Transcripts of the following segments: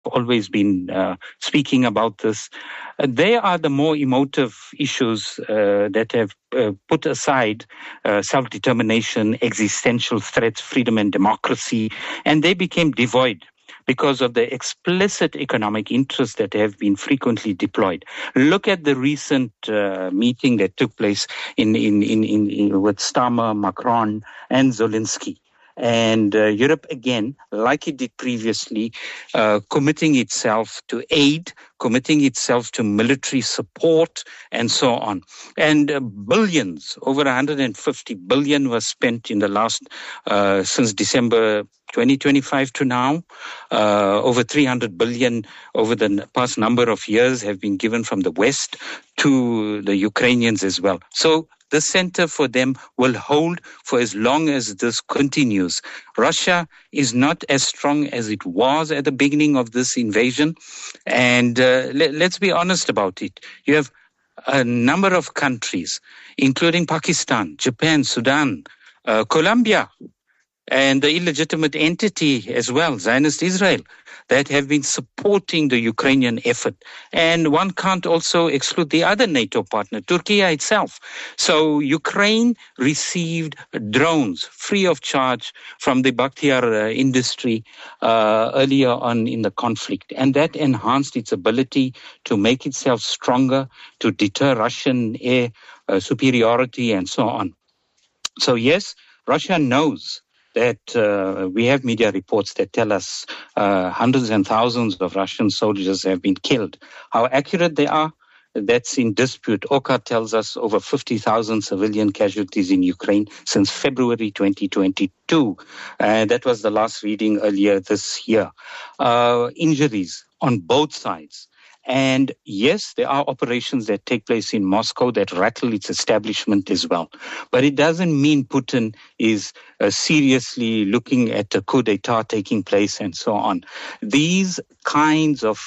always been speaking about this. They are the more emotive issues that have put aside self-determination, existential threats, freedom and democracy, and they became devoid because of the explicit economic interests that have been frequently deployed. Look at the recent meeting that took place in with Starmer, Macron, and Zelensky. And Europe, again, like it did previously, committing itself to aid, committing itself to military support, and so on. And billions, over 150 billion was spent in the last, since December 2025 to now. Over 300 billion over the past number of years have been given from the West to the Ukrainians as well. So the center for them will hold for as long as this continues. Russia is not as strong as it was at the beginning of this invasion. And let's be honest about it. You have a number of countries, including Pakistan, Japan, Sudan, Colombia, and the illegitimate entity as well, Zionist Israel, that have been supporting the Ukrainian effort. And one can't also exclude the other NATO partner, Turkey itself. So Ukraine received drones free of charge from the Bakhtiar industry earlier on in the conflict. And that enhanced its ability to make itself stronger, to deter Russian air superiority and so on. So yes, Russia knows that we have media reports that tell us hundreds and thousands of Russian soldiers have been killed. How accurate they are, that's in dispute. OCA tells us over 50,000 civilian casualties in Ukraine since February 2022. That was the last reading earlier this year. Injuries on both sides. And yes, there are operations that take place in Moscow that rattle its establishment as well. But it doesn't mean Putin is seriously looking at a coup d'etat taking place and so on. These kinds of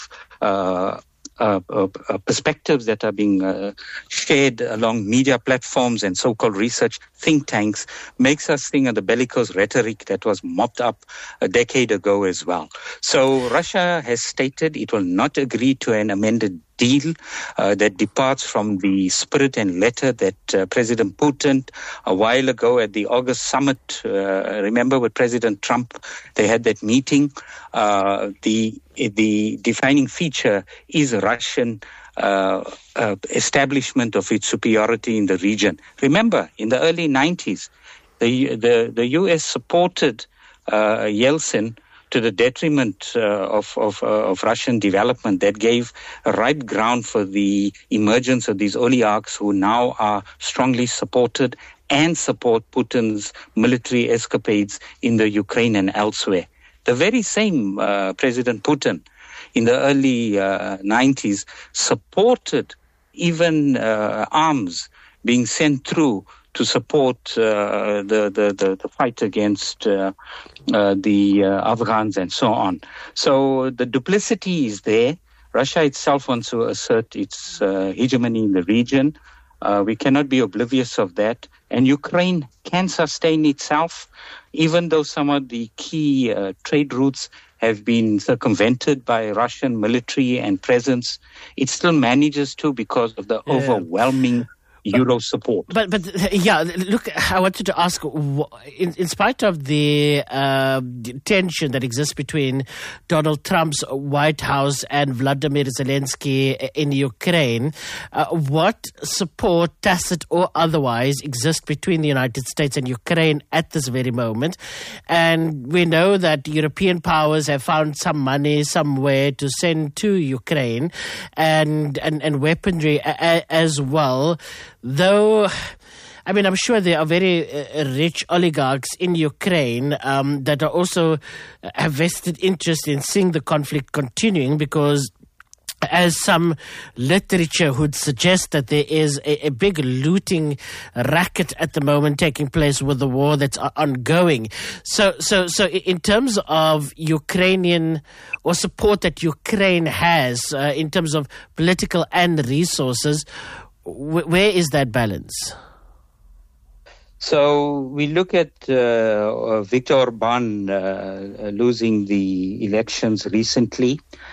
perspectives that are being shared along media platforms and so-called research think tanks makes us think of the bellicose rhetoric that was mopped up a decade ago as well. So Russia has stated it will not agree to an amended deal that departs from the spirit and letter that President Putin a while ago at the August summit, remember with President Trump, they had that meeting. The defining feature is Russian establishment of its superiority in the region. Remember, in the early 90s, the U.S. supported Yeltsin to the detriment of Russian development. That gave a ripe ground for the emergence of these oligarchs who now are strongly supported and support Putin's military escapades in the Ukraine and elsewhere. The very same President Putin in the early 90s supported even arms being sent through to support the fight against the Afghans and so on. So the duplicity is there. Russia itself wants to assert its hegemony in the region. We cannot be oblivious of that. And Ukraine can sustain itself, even though some of the key trade routes have been circumvented by Russian military and presence. It still manages to because of the overwhelming Euro support. But yeah, look, I wanted to ask, in spite of the tension that exists between Donald Trump's White House and Vladimir Zelensky in Ukraine, what support, tacit or otherwise, exists between the United States and Ukraine at this very moment? And we know that European powers have found some money somewhere to send to Ukraine and weaponry as well. Though, I mean, I'm sure there are very rich oligarchs in Ukraine that are also have vested interest in seeing the conflict continuing, because as some literature would suggest that there is a big looting racket at the moment taking place with the war that's ongoing. So in terms of Ukrainian or support that Ukraine has in terms of political and resources, where is that balance? So we look at Viktor Orban losing the elections recently.